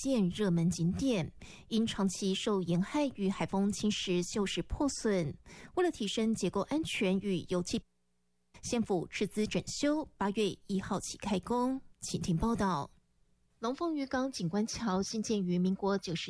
线热门景点，因长期受沿海与海风侵蚀锈蚀破损，为了提升结构安全与油气，县府斥资整修，8月1号起开工。请听报道。龙凤渔港景观桥兴建于民国90